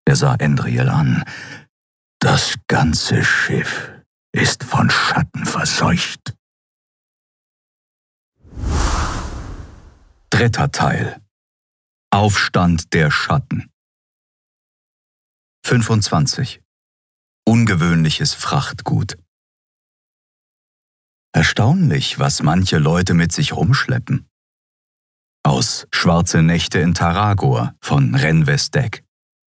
Er sah Endriel an. »Das ganze Schiff ist von Schatten verseucht.« 3. Teil. Aufstand der Schatten. 25. Ungewöhnliches Frachtgut. Erstaunlich, was manche Leute mit sich rumschleppen. Aus Schwarze Nächte in Tarragor von Renvesdek.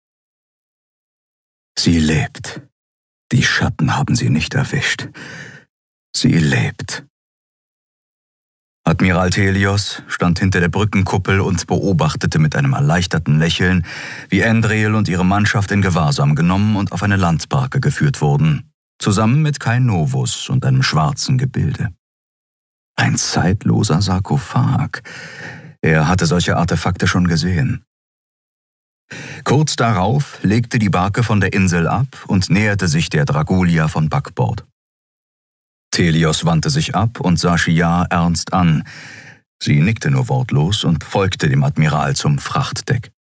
Sie lebt. Die Schatten haben sie nicht erwischt. Sie lebt. Admiral Thelios stand hinter der Brückenkuppel und beobachtete mit einem erleichterten Lächeln, wie Endriel und ihre Mannschaft in Gewahrsam genommen und auf eine Landbarke geführt wurden, zusammen mit Kai Novus und einem schwarzen Gebilde. Ein zeitloser Sarkophag. Er hatte solche Artefakte schon gesehen. Kurz darauf legte die Barke von der Insel ab und näherte sich der Dragulia von Backbord. Thelios wandte sich ab und sah Shiar ernst an. Sie nickte nur wortlos und folgte dem Admiral zum Frachtdeck.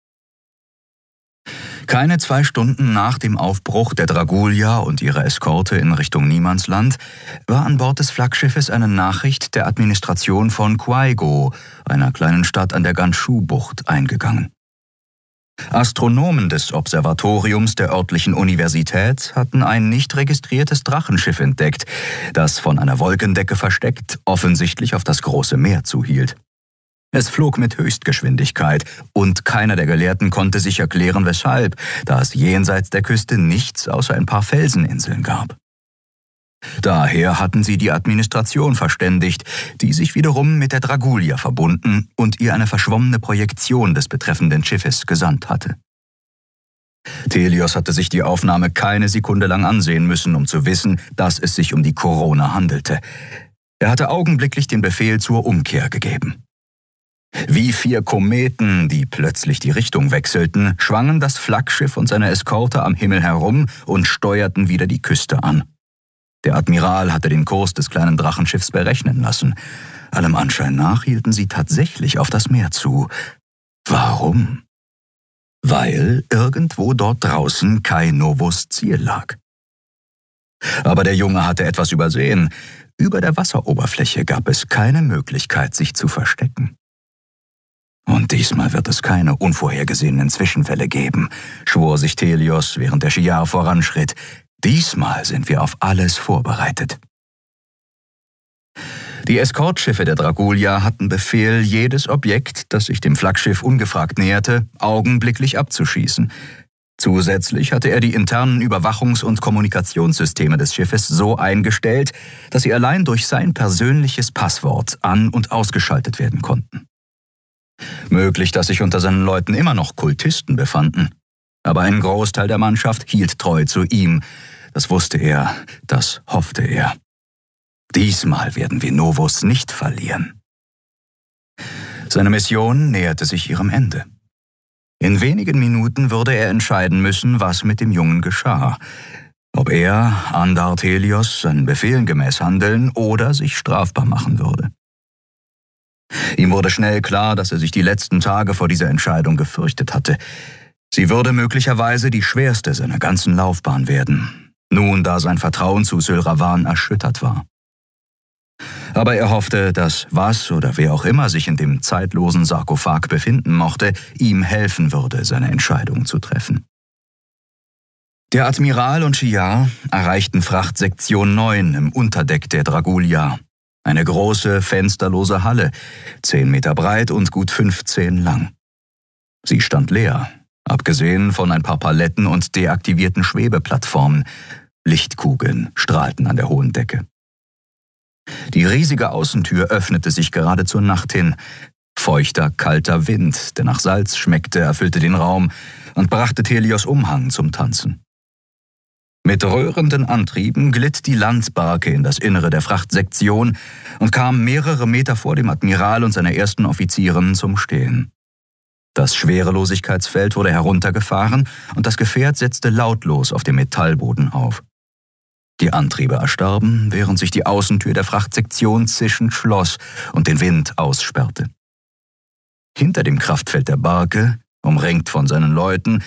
Keine 2 Stunden nach dem Aufbruch der Dragulia und ihrer Eskorte in Richtung Niemandsland war an Bord des Flaggschiffes eine Nachricht der Administration von Quaigo, einer kleinen Stadt an der Ganzhou-Bucht, eingegangen. Astronomen des Observatoriums der örtlichen Universität hatten ein nicht registriertes Drachenschiff entdeckt, das von einer Wolkendecke versteckt offensichtlich auf das große Meer zuhielt. Es flog mit Höchstgeschwindigkeit und keiner der Gelehrten konnte sich erklären, weshalb, da es jenseits der Küste nichts außer ein paar Felseninseln gab. Daher hatten sie die Administration verständigt, die sich wiederum mit der Dragulia verbunden und ihr eine verschwommene Projektion des betreffenden Schiffes gesandt hatte. Thelios hatte sich die Aufnahme keine Sekunde lang ansehen müssen, um zu wissen, dass es sich um die Corona handelte. Er hatte augenblicklich den Befehl zur Umkehr gegeben. Wie 4 Kometen, die plötzlich die Richtung wechselten, schwangen das Flaggschiff und seine Eskorte am Himmel herum und steuerten wieder die Küste an. Der Admiral hatte den Kurs des kleinen Drachenschiffs berechnen lassen. Allem Anschein nach hielten sie tatsächlich auf das Meer zu. Warum? Weil irgendwo dort draußen Kai Novus Ziel lag. Aber der Junge hatte etwas übersehen. Über der Wasseroberfläche gab es keine Möglichkeit, sich zu verstecken. Und diesmal wird es keine unvorhergesehenen Zwischenfälle geben, schwor sich Thelios, während der Shiar voranschritt. Diesmal sind wir auf alles vorbereitet. Die Eskortschiffe der Dragulia hatten Befehl, jedes Objekt, das sich dem Flaggschiff ungefragt näherte, augenblicklich abzuschießen. Zusätzlich hatte er die internen Überwachungs- und Kommunikationssysteme des Schiffes so eingestellt, dass sie allein durch sein persönliches Passwort an- und ausgeschaltet werden konnten. Möglich, dass sich unter seinen Leuten immer noch Kultisten befanden. Aber ein Großteil der Mannschaft hielt treu zu ihm. Das wusste er, das hoffte er. Diesmal werden wir Novus nicht verlieren. Seine Mission näherte sich ihrem Ende. In wenigen Minuten würde er entscheiden müssen, was mit dem Jungen geschah. Ob er, Andar Thelios, seinen Befehlen gemäß handeln oder sich strafbar machen würde. Ihm wurde schnell klar, dass er sich die letzten Tage vor dieser Entscheidung gefürchtet hatte. Sie würde möglicherweise die schwerste seiner ganzen Laufbahn werden, nun da sein Vertrauen zu Syl Ravan erschüttert war. Aber er hoffte, dass was oder wer auch immer sich in dem zeitlosen Sarkophag befinden mochte, ihm helfen würde, seine Entscheidung zu treffen. Der Admiral und Shiar erreichten Frachtsektion 9 im Unterdeck der Dragulia. Eine große, fensterlose Halle, 10 Meter breit und gut 15 lang. Sie stand leer, abgesehen von ein paar Paletten und deaktivierten Schwebeplattformen. Lichtkugeln strahlten an der hohen Decke. Die riesige Außentür öffnete sich gerade zur Nacht hin. Feuchter, kalter Wind, der nach Salz schmeckte, erfüllte den Raum und brachte Thelios Umhang zum Tanzen. Mit röhrenden Antrieben glitt die Landbarke in das Innere der Frachtsektion und kam mehrere Meter vor dem Admiral und seiner ersten Offizierin zum Stehen. Das Schwerelosigkeitsfeld wurde heruntergefahren und das Gefährt setzte lautlos auf dem Metallboden auf. Die Antriebe erstarben, während sich die Außentür der Frachtsektion zischend schloss und den Wind aussperrte. Hinter dem Kraftfeld der Barke, umringt von seinen Leuten,